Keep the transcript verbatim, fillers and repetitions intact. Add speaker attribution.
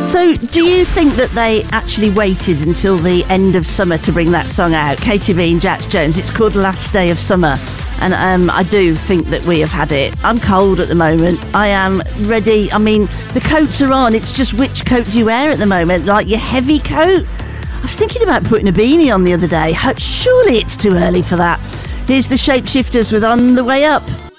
Speaker 1: So, do you think that they actually waited until the end of summer to bring that song out? K T B and Jax Jones. It's called Last Day of Summer. And um, I do think that we have had it. I'm cold at the moment. I am ready. I mean, the coats are on. It's just which coat do you wear at the moment? Like your heavy coat? I was thinking about putting a beanie on the other day. Surely it's too early for that. Here's the Shapeshifters with On the Way Up.